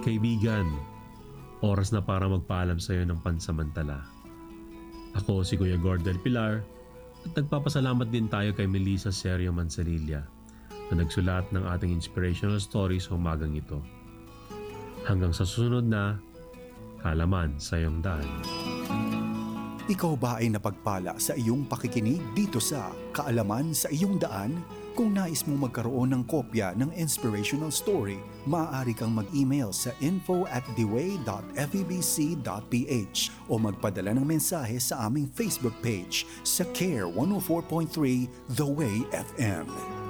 Kaibigan, oras na para magpaalam sa iyo ng pansamantala. Ako si Kuya Gordel Pilar at nagpapasalamat din tayo kay Melissa Serio Manzanilla na nagsulat ng ating inspirational stories sa umagang ito. Hanggang sa susunod na Kaalaman sa iyong daan. Ikaw ba ay napagpala sa iyong pakikinig dito sa Kaalaman sa iyong daan? Kung nais mo magkaroon ng kopya ng inspirational story, maaari kang mag-email sa info@theway.febc.ph o magpadala ng mensahe sa aming Facebook page sa Care 104.3 The Way FM.